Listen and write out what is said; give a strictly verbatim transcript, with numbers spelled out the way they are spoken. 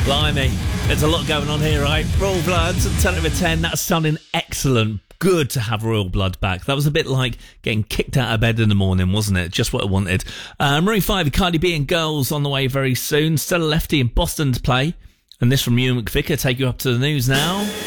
Blimey, there's a lot going on here, right? Royal Blood, ten over ten, that's sounding excellent. Good to have Royal Blood back. That was a bit like getting kicked out of bed in the morning, wasn't it? Just what I wanted. Uh, Maroon five, Cardi B and Girls on the way very soon. Stella Lefty in Boston to play. And this from Ewan McVicker, take you up to the news now.